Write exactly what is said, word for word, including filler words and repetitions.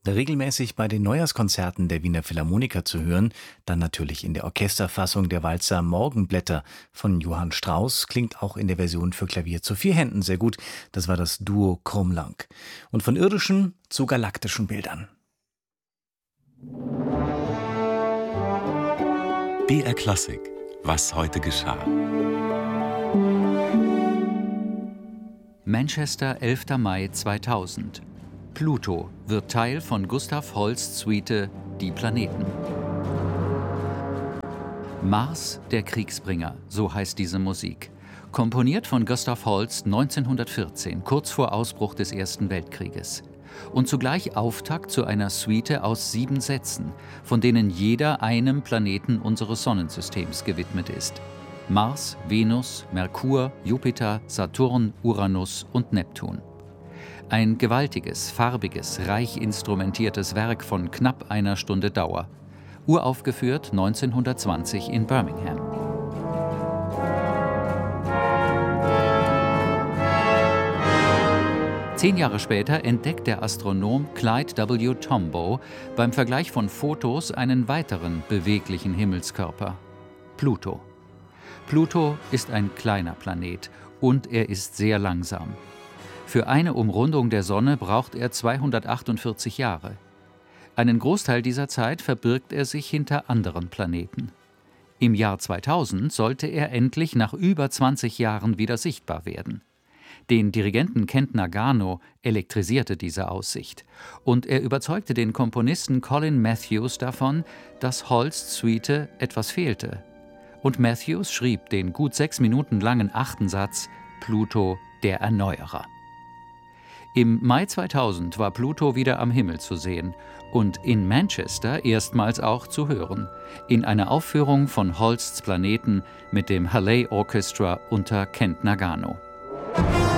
Regelmäßig bei den Neujahrskonzerten der Wiener Philharmoniker zu hören, dann natürlich in der Orchesterfassung der Walzer Morgenblätter von Johann Strauss, klingt auch in der Version für Klavier zu vier Händen sehr gut. Das war das Duo Krummlang. Und von irdischen zu galaktischen Bildern. B R Klassik. Was heute geschah. Manchester, elfter Mai zweitausend. Pluto wird Teil von Gustav Holsts Suite Die Planeten. Mars, der Kriegsbringer, so heißt diese Musik. Komponiert von Gustav Holst neunzehnhundertvierzehn, kurz vor Ausbruch des Ersten Weltkrieges. Und zugleich Auftakt zu einer Suite aus sieben Sätzen, von denen jeder einem Planeten unseres Sonnensystems gewidmet ist. Mars, Venus, Merkur, Jupiter, Saturn, Uranus und Neptun. Ein gewaltiges, farbiges, reich instrumentiertes Werk von knapp einer Stunde Dauer. Uraufgeführt neunzehnhundertzwanzig in Birmingham. Zehn Jahre später entdeckt der Astronom Clyde W. Tombaugh beim Vergleich von Fotos einen weiteren beweglichen Himmelskörper: Pluto. Pluto ist ein kleiner Planet und er ist sehr langsam. Für eine Umrundung der Sonne braucht er zweihundertachtundvierzig Jahre. Einen Großteil dieser Zeit verbirgt er sich hinter anderen Planeten. Im Jahr zweitausend sollte er endlich nach über zwanzig Jahren wieder sichtbar werden. Den Dirigenten Kent Nagano elektrisierte diese Aussicht und er überzeugte den Komponisten Colin Matthews davon, dass Holsts Suite etwas fehlte. Und Matthews schrieb den gut sechs Minuten langen achten Satz Pluto, der Erneuerer. Im Mai zweitausend war Pluto wieder am Himmel zu sehen und in Manchester erstmals auch zu hören, in einer Aufführung von Holsts Planeten mit dem Halley Orchestra unter Kent Nagano.